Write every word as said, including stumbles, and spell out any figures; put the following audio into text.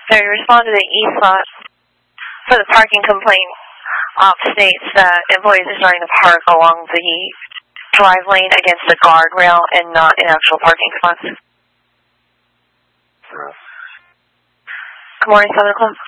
So you respond to the e-slot for the parking complaint. Op states that employees are starting to park along the drive lane against the guardrail and not in actual parking spots. Good morning, seven o'clock.